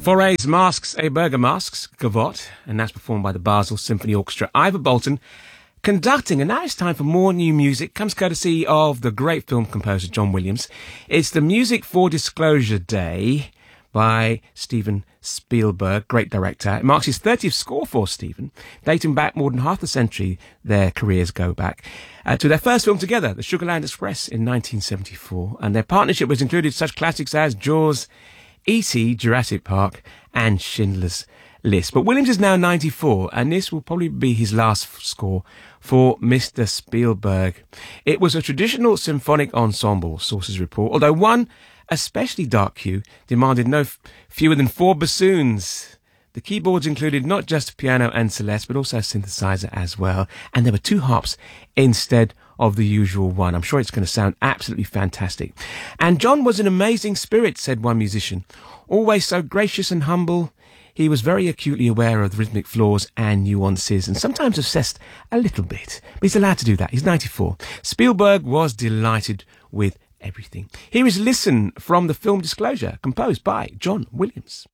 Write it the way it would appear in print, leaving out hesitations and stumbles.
Foray's Masks, a Burger Masks, Gavotte, and that's performed by the Basel Symphony Orchestra. Ivor Bolton conducting, and now it's time for more new music. Comes courtesy of the great film composer John Williams. It's the Music for Disclosure Day by Steven Spielberg, great director. It marks his 30th score for Steven, dating back more than half a century. Their careers go back to their first film together, The Sugarland Express, in 1974, and their partnership was included such classics as Jaws, E.T., Jurassic Park, and Schindler's List. But Williams is now 94, and this will probably be his last score for Mr. Spielberg. It was a traditional symphonic ensemble, sources report, although one especially dark cue demanded no fewer than 4 bassoons. The keyboards included not just piano and celeste, but also a synthesizer as well. And there were 2 harps instead of the usual one. I'm sure it's going to sound absolutely fantastic. And John was an amazing spirit, said one musician. Always so gracious and humble. He was very acutely aware of the rhythmic flaws and nuances, and sometimes obsessed a little bit. But he's allowed to do that. He's 94. Spielberg was delighted with everything. Here is Listen from the film Disclosure, composed by John Williams.